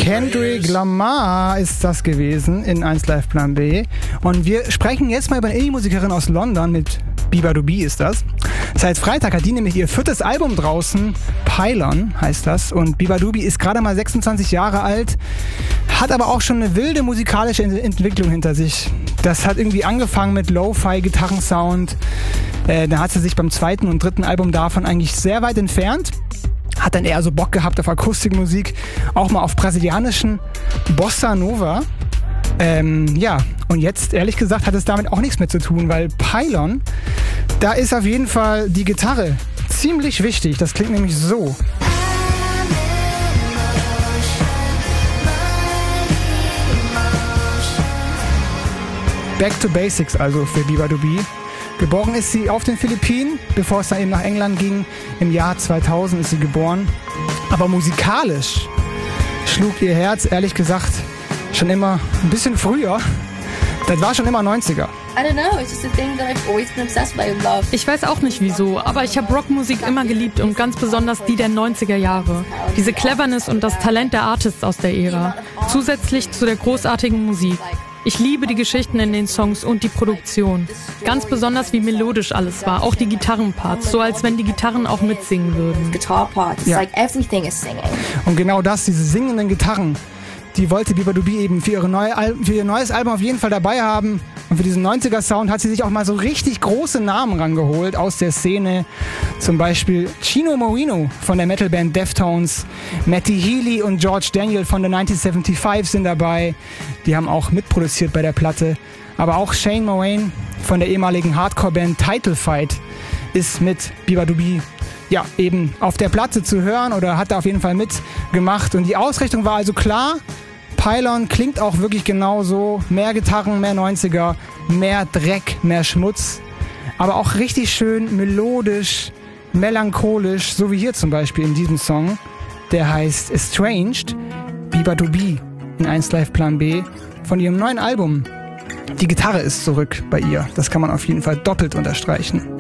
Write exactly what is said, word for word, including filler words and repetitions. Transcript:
Kendrick Lamar ist das gewesen in eins Live Plan B. Und wir sprechen jetzt mal über eine Indie-Musikerin aus London, mit Beabadoobee ist das. Seit Freitag hat die nämlich ihr viertes Album draußen, Pylon heißt das. Und Beabadoobee ist gerade mal sechsundzwanzig Jahre alt, hat aber auch schon eine wilde musikalische Entwicklung hinter sich. Das hat irgendwie angefangen mit Lo-Fi-Gitarrensound. Äh, da hat sie sich beim zweiten und dritten Album davon eigentlich sehr weit entfernt. Hat dann eher so Bock gehabt auf Akustikmusik, auch mal auf brasilianischen Bossa Nova. Ähm, ja, und jetzt, ehrlich gesagt, hat es damit auch nichts mehr zu tun, weil Pylon, da ist auf jeden Fall die Gitarre ziemlich wichtig. Das klingt nämlich so. Back to Basics also für Beabadoobee. Geboren ist sie auf den Philippinen, bevor es dann eben nach England ging. Im Jahr zweitausend ist sie geboren. Aber musikalisch schlug ihr Herz, ehrlich gesagt, schon immer ein bisschen früher. Das war schon immer neunziger. Ich weiß auch nicht wieso, aber ich habe Rockmusik immer geliebt und ganz besonders die der neunziger Jahre. Diese Cleverness und das Talent der Artists aus der Ära. Zusätzlich zu der großartigen Musik. Ich liebe die Geschichten in den Songs und die Produktion. Ganz besonders, wie melodisch alles war, auch die Gitarrenparts, so als wenn die Gitarren auch mitsingen würden. Ja. Und genau das, diese singenden Gitarren, die wollte Beabadoobee eben für, ihre neue Al- für ihr neues Album auf jeden Fall dabei haben. Und für diesen neunziger-Sound hat sie sich auch mal so richtig große Namen rangeholt aus der Szene. Zum Beispiel Chino Moreno von der Metalband Deftones, Matty Healy und George Daniel von der neunzehnhundertfünfundsiebzig sind dabei. Die haben auch mitproduziert bei der Platte. Aber auch Shane Moraine von der ehemaligen Hardcore-Band Title Fight ist mit Beabadoobee ja, eben auf der Platte zu hören oder hat da auf jeden Fall mitgemacht. Und die Ausrichtung war also klar. Pylon klingt auch wirklich genau so. Mehr Gitarren, mehr neunziger, mehr Dreck, mehr Schmutz. Aber auch richtig schön melodisch, melancholisch, so wie hier zum Beispiel in diesem Song. Der heißt Estranged, Beabadoobee in eins Live Plan B von ihrem neuen Album. Die Gitarre ist zurück bei ihr. Das kann man auf jeden Fall doppelt unterstreichen.